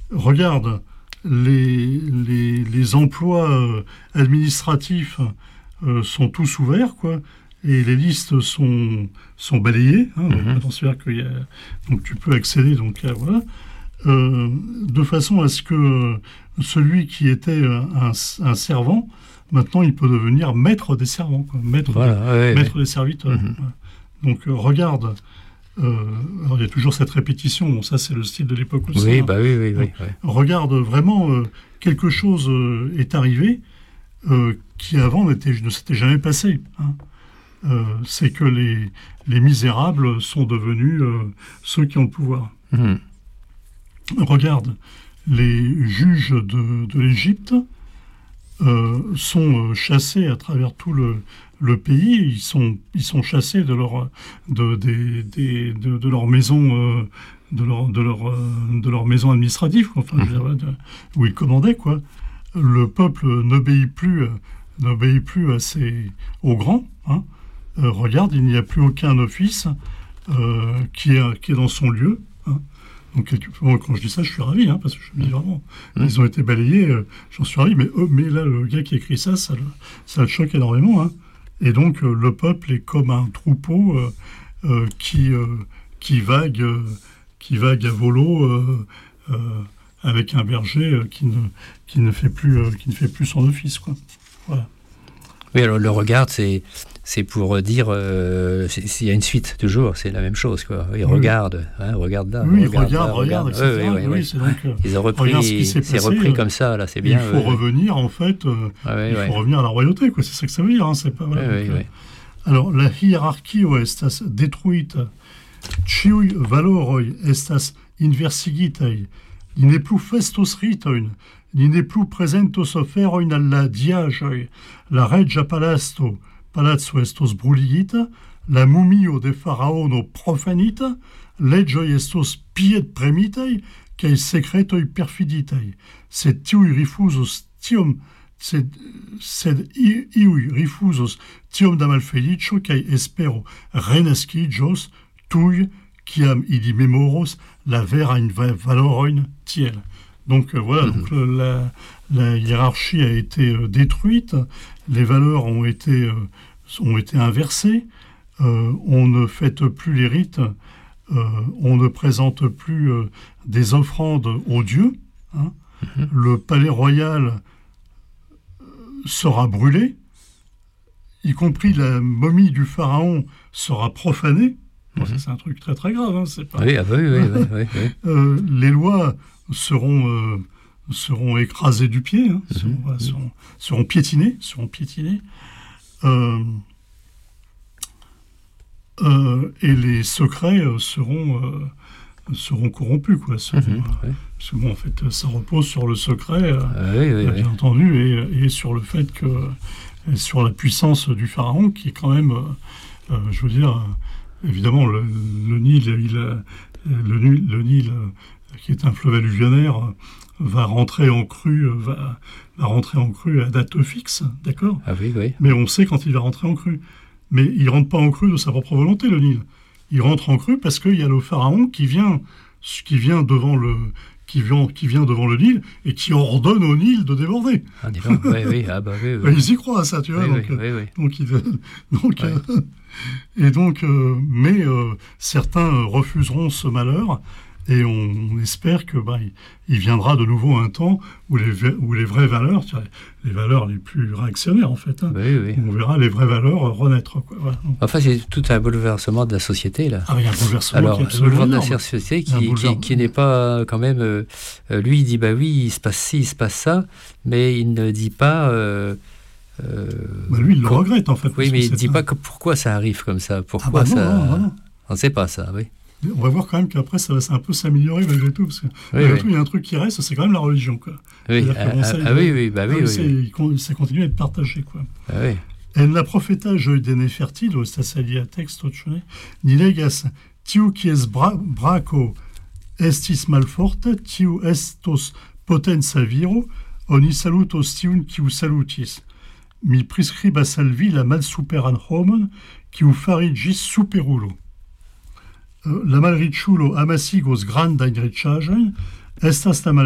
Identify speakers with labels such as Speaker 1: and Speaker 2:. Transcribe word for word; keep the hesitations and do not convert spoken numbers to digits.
Speaker 1: regarde, les, les, les emplois euh, administratifs euh, sont tous ouverts, quoi, et les listes sont, sont balayées. Hein, donc,
Speaker 2: Mm-hmm.
Speaker 1: c'est-à-dire qu'il y a, donc tu peux accéder, donc à, voilà, euh, de façon à ce que celui qui était un, un servant, maintenant il peut devenir maître des servants, quoi, maître,
Speaker 2: voilà,
Speaker 1: des,
Speaker 2: ouais,
Speaker 1: maître
Speaker 2: ouais.
Speaker 1: des serviteurs.
Speaker 2: Mm-hmm.
Speaker 1: Voilà. Donc euh, regarde. Euh, alors il y a toujours cette répétition, bon, ça c'est le style de l'époque aussi.
Speaker 2: Oui,
Speaker 1: hein.
Speaker 2: bah oui, oui, oui.
Speaker 1: Donc,
Speaker 2: oui.
Speaker 1: regarde, vraiment, euh, quelque chose euh, est arrivé euh, qui avant n'était, ne s'était jamais passé. Hein. Euh, c'est que les, les misérables sont devenus euh, ceux qui ont le pouvoir.
Speaker 2: Mmh.
Speaker 1: Regarde, les juges de, de l'Égypte euh, sont euh, chassés à travers tout le, le pays. Ils sont, ils sont chassés de leur, de, des, des, de, de leur maison, euh, de leur, de leur, euh, de leur maison administrative, enfin, je dirais, de, où ils commandaient, quoi. Le peuple n'obéit plus, euh, n'obéit plus à ses, aux grands. Hein. Euh, regarde, il n'y a plus aucun office euh, qui, est, qui est dans son lieu. Hein. Donc, bon, quand je dis ça, je suis ravi, hein, parce que je me dis vraiment, mmh. ils ont été balayés, euh, j'en suis ravi, mais, oh, mais là, le gars qui écrit ça, ça le, ça le choque énormément. Hein. Et donc, euh, le peuple est comme un troupeau euh, euh, qui, euh, qui, vague, euh, qui vague à volo euh, euh, avec un berger euh, qui, ne, qui, ne fait plus, euh, qui ne fait plus son office, quoi. Voilà.
Speaker 2: Oui, alors le regard, c'est, c'est pour dire, euh, s'il y a une suite toujours, c'est la même chose, quoi. Oui,
Speaker 1: oui.
Speaker 2: regarde, hein, regarde là,
Speaker 1: oui,
Speaker 2: regarde,
Speaker 1: regarde,
Speaker 2: là,
Speaker 1: regarde,
Speaker 2: regarde,
Speaker 1: et cetera.
Speaker 2: Oui, oui, oui,
Speaker 1: oui,
Speaker 2: oui.
Speaker 1: C'est donc, euh,
Speaker 2: ils ont repris,
Speaker 1: ce
Speaker 2: c'est repris comme ça, là, c'est bien.
Speaker 1: Il faut
Speaker 2: oui,
Speaker 1: revenir, en fait, euh,
Speaker 2: oui, oui,
Speaker 1: il faut
Speaker 2: oui.
Speaker 1: revenir à la royauté, quoi. C'est ça que ça veut dire, hein, c'est pas voilà,
Speaker 2: oui,
Speaker 1: donc,
Speaker 2: oui,
Speaker 1: euh,
Speaker 2: oui.
Speaker 1: Alors, la hiérarchie estas détruite, ciui valoroi estas inversigitei, ni ne plus festos ritoin, ni ne plus presentos oferoin alla diagioi, la regia palasto, palazzo estos bruligita, la mumio de faraono profanita, legioi estos piet premitei, cae secretoi perfiditei, sed tiui rifusos tiom sed, sed iui rifusos tiom da malfelicio, cae espero renescigios, tui, ciam idi memoros, la verain valoroin tiel. Donc euh, voilà, mmh. donc, le, la, la hiérarchie a été euh, détruite, les valeurs ont été, euh, ont été inversées, euh, on ne fête plus les rites, euh, on ne présente plus euh, des offrandes aux dieux. Hein. Mmh. Le palais royal sera brûlé, y compris la momie du pharaon sera profanée. Bon, mmh. ça, c'est un truc très très grave. Hein, c'est pas...
Speaker 2: Oui, ah bah oui, oui, oui, oui, oui.
Speaker 1: Euh, les lois seront, euh, seront écrasées du pied, hein, seront, mmh. voilà, seront, seront piétinées, seront piétinées. Euh, euh, et les secrets euh, seront, euh, seront corrompus, quoi. Seront,
Speaker 2: mmh.
Speaker 1: euh,
Speaker 2: oui.
Speaker 1: Parce que bon, en fait, ça repose sur le secret, euh,
Speaker 2: ah, oui, oui,
Speaker 1: bien
Speaker 2: oui.
Speaker 1: entendu, et, et sur le fait que, sur la puissance du pharaon, qui est quand même, euh, euh, je veux dire, euh, évidemment, le, le Nil, il a, le, le Nil, euh, qui est un fleuve alluvionnaire, euh, va rentrer en crue, euh, va, va rentrer en crue à date fixe, d'accord ?
Speaker 2: Ah oui, oui.
Speaker 1: Mais on sait quand il va rentrer en crue. Mais il ne rentre pas en crue de sa propre volonté, le Nil. Il rentre en crue parce qu'il y a le pharaon qui vient, qui vient devant le, qui vient, qui vient devant le Nil et qui ordonne au Nil de déborder.
Speaker 2: Ah, dis donc, oui, oui, ah bah oui, oui.
Speaker 1: Ils y croient, ça, tu vois.
Speaker 2: Oui,
Speaker 1: donc,
Speaker 2: oui, oui, oui.
Speaker 1: donc, il, donc,
Speaker 2: oui.
Speaker 1: euh, et donc, euh, mais euh, certains refuseront ce malheur. Et on, on espère que bah, il, il viendra de nouveau un temps où les, où les vraies valeurs, les valeurs les plus réactionnaires en fait, hein,
Speaker 2: oui, oui.
Speaker 1: on verra les vraies valeurs renaître. Quoi. Voilà.
Speaker 2: Enfin, c'est tout un bouleversement de la société là.
Speaker 1: Ah, il y a un bouleversement.
Speaker 2: Alors,
Speaker 1: qui est
Speaker 2: un bouleversement de
Speaker 1: énorme.
Speaker 2: la société qui, qui, qui n'est pas quand même. Euh, lui, il dit bah oui, il se passe ci, il se passe ça, mais il ne dit pas. Euh, euh,
Speaker 1: bah, lui, il le regrette en fait.
Speaker 2: Oui, mais il ne dit
Speaker 1: un...
Speaker 2: pas que pourquoi ça arrive comme ça. Pourquoi
Speaker 1: ah bah non,
Speaker 2: ça.
Speaker 1: Non, non, non.
Speaker 2: On ne sait pas ça, oui.
Speaker 1: On va voir quand même qu'après, ça va un peu s'améliorer malgré tout, parce que
Speaker 2: oui,
Speaker 1: malgré
Speaker 2: oui.
Speaker 1: tout, il y a un truc qui reste, c'est quand même la religion, quoi.
Speaker 2: Oui, ah, ah, ah oui, oui, bah oui, oui.
Speaker 1: oui. Ça continue à être partagé, quoi.
Speaker 2: Ah oui.
Speaker 1: En la profetage de Nefertilo, estas alia texto, ni legas, tiu kies bra braco estis malforte, tiu estos potenza viro, oni salutos tiun kiu salutis. Mi prescribas al vi la malsuperan homon, kiu farigis superulo. La malriĉulo amasigos grandajn riĉaĵojn, estas la